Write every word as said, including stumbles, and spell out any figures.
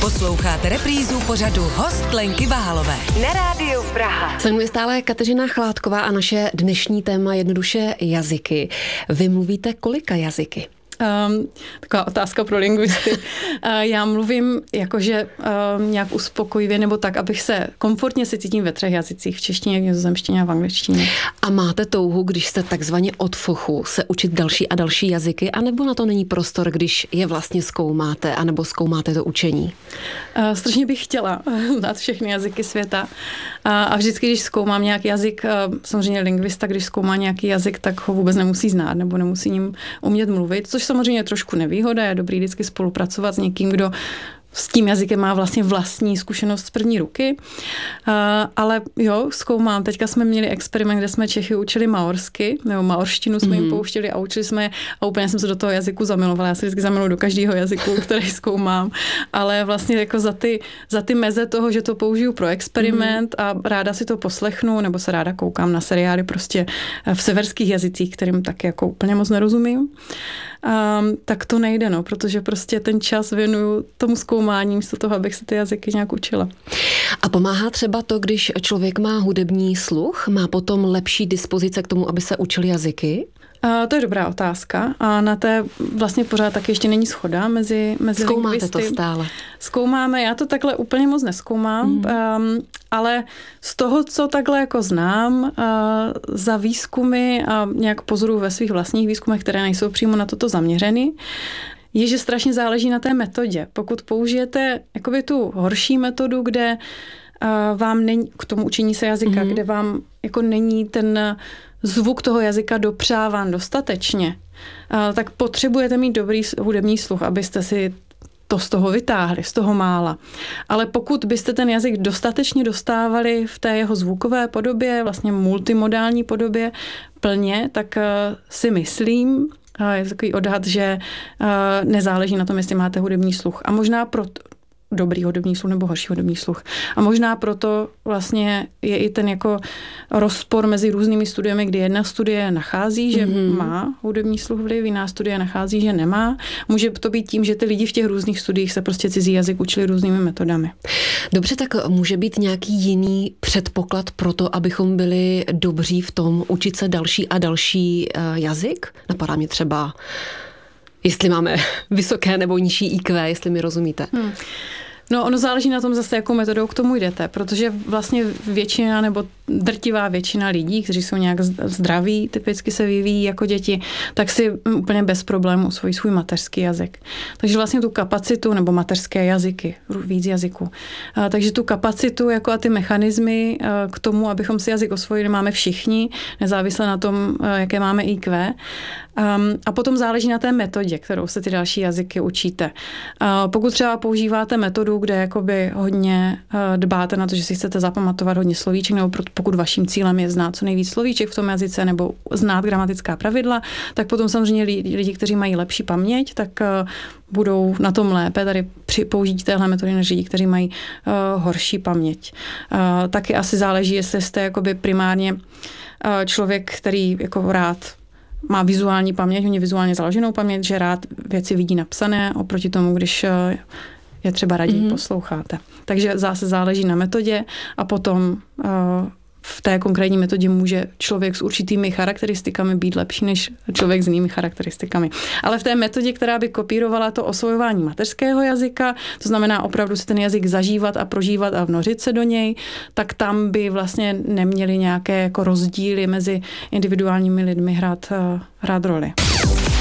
Posloucháte reprízu pořadu Host Lenky Váhalové na rádiu Praha. Se mnou je stále Kateřina Chládková a naše dnešní téma jednoduše jazyky. Vy mluvíte kolika jazyky? Um, taková otázka pro lingvisty. Uh, já mluvím jakože um, nějak uspokojivě nebo tak, abych se komfortně se cítím ve třech jazycích, v češtině, v nizozemštině a v angličtině. A máte touhu, když jste takzvaně od fochu, se učit další a další jazyky, anebo na to není prostor, když je vlastně zkoumáte, anebo zkoumáte to učení? Uh, strašně bych chtěla znát všechny jazyky světa. Uh, a vždycky, když zkoumám nějaký jazyk, uh, samozřejmě lingvista, když zkoumá nějaký jazyk, tak ho vůbec nemusí znát nebo nemusí ním umět mluvit, což samozřejmě je trošku nevýhoda, je dobrý vždycky spolupracovat s někým, kdo s tím jazykem má vlastně vlastní zkušenost z první ruky. Uh, ale jo, zkoumám. Teďka jsme měli experiment, kde jsme Čechy učili maorsky, nebo maorštinu jsme mm-hmm. jim pouštili a učili jsme je a úplně jsem se do toho jazyku zamilovala. Já se vždycky zamiluji do každého jazyku, který zkoumám. Ale vlastně jako za ty, za ty meze toho, že to použiju pro experiment mm-hmm. a ráda si to poslechnu, nebo se ráda koukám na seriály prostě v severských jazycích, kterým taky jako úplně moc nerozumím. Um, tak to nejde, no, protože prostě ten čas věnuju tomu zkoumání místo toho, abych se ty jazyky nějak učila. A pomáhá třeba to, když člověk má hudební sluch, má potom lepší dispozice k tomu, aby se učil jazyky? Uh, to je dobrá otázka a na té vlastně pořád taky ještě není shoda mezi, mezi Zkoumáte lingvisty. to stále? Zkoumáme, já to takhle úplně moc nezkoumám, mm. um, ale z toho, co takhle jako znám uh, za výzkumy a nějak pozoruju ve svých vlastních výzkumech, které nejsou přímo na toto zaměřeny, je, že strašně záleží na té metodě. Pokud použijete jakoby tu horší metodu, kde uh, vám není, k tomu učení se jazyka, mm. kde vám jako není ten zvuk toho jazyka dopřáván dostatečně, tak potřebujete mít dobrý hudební sluch, abyste si to z toho vytáhli, z toho mála. Ale pokud byste ten jazyk dostatečně dostávali v té jeho zvukové podobě, vlastně multimodální podobě plně, tak si myslím, je takový odhad, že nezáleží na tom, jestli máte hudební sluch. A možná proto dobrý hudební sluch nebo horší hudební sluch. A možná proto vlastně je i ten jako rozpor mezi různými studiemi, kdy jedna studie nachází, že mm-hmm. má hudební sluch vliv, jiná studie nachází, že nemá. Může to být tím, že ty lidi v těch různých studiích se prostě cizí jazyk učili různými metodami. Dobře, tak může být nějaký jiný předpoklad pro to, abychom byli dobří v tom učit se další a další jazyk? Napadá mě třeba, jestli máme vysoké nebo nižší í kvé, jestli mi rozumíte. Hmm. No, ono záleží na tom zase, jakou metodou k tomu jdete, protože vlastně většina nebo drtivá většina lidí, kteří jsou nějak zdraví, typicky se vyvíjí jako děti, tak si úplně bez problémů osvojí svůj mateřský jazyk. Takže vlastně tu kapacitu, nebo mateřské jazyky, víc jazyků. Takže tu kapacitu jako a ty mechanismy k tomu, abychom si jazyk osvojili, máme všichni, nezávisle na tom, jaké máme í kvé. A potom záleží na té metodě, kterou se ty další jazyky učíte. Pokud třeba používáte metodu, kde jakoby hodně dbáte na to, že si chcete zapamatovat hodně slovíček, nebo pokud vaším cílem je znát co nejvíc slovíček v tom jazyce nebo znát gramatická pravidla, tak potom samozřejmě lidi, kteří mají lepší paměť, tak budou na tom lépe tady při použití téhle metody než lidi, kteří mají uh, horší paměť. Uh, taky asi záleží, jestli jste jakoby primárně uh, člověk, který jako rád má vizuální paměť, hodně vizuálně založenou paměť, že rád věci vidí napsané, oproti tomu, když uh, je třeba raději mm-hmm. posloucháte. Takže zase záleží na metodě a potom uh, v té konkrétní metodě může člověk s určitými charakteristikami být lepší než člověk s jinými charakteristikami. Ale v té metodě, která by kopírovala to osvojování mateřského jazyka, to znamená opravdu si ten jazyk zažívat a prožívat a vnořit se do něj, tak tam by vlastně neměly nějaké jako rozdíly mezi individuálními lidmi hrát, hrát roli.